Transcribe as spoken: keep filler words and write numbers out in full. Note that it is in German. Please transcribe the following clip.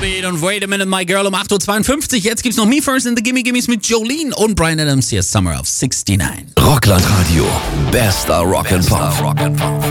Volbeat und Wait a Minute, My Girl um acht Uhr zweiundfünfzig. Jetzt gibt's noch Me First in the Gimme Gimmes mit Jolene und Bryan Adams. Hier ist Summer of sixty-nine. Rockland Radio. Bester Rock and Pop.